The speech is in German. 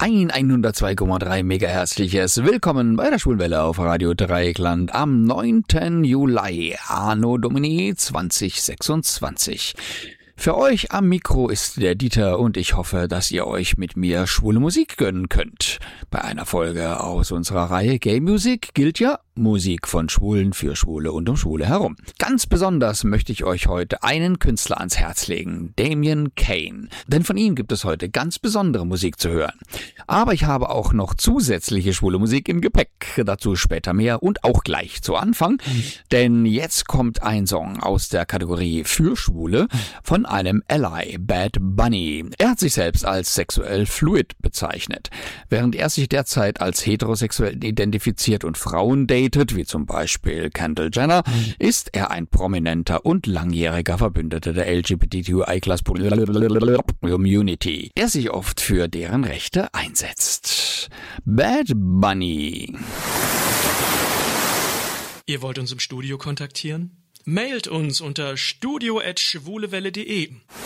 Ein 102,3 mega herzliches Willkommen bei der Schwulwelle auf Radio Dreieckland am 9. Juli, Anno Domini 2026. Für euch am Mikro ist der Dieter und ich hoffe, dass ihr euch mit mir schwule Musik gönnen könnt. Bei einer Folge aus unserer Reihe Gay Music gilt ja Musik von Schwulen für Schwule und um Schwule herum. Ganz besonders möchte ich euch heute einen Künstler ans Herz legen, Damien Kane. Denn von ihm gibt es heute ganz besondere Musik zu hören. Aber ich habe auch noch zusätzliche schwule Musik im Gepäck. Dazu später mehr und auch gleich zu Anfang. Denn jetzt kommt ein Song aus der Kategorie für Schwule von einem Ally, Bad Bunny. Er hat sich selbst als sexuell fluid bezeichnet. Während er sich derzeit als heterosexuell identifiziert und Frauen datet, wie zum Beispiel Kendall Jenner, ist er ein prominenter und langjähriger Verbündeter der LGBTQI+-Community, der sich oft für deren Rechte einsetzt. Bad Bunny. Ihr wollt uns im Studio kontaktieren? Mailt uns unter studio@schwulewelle.de.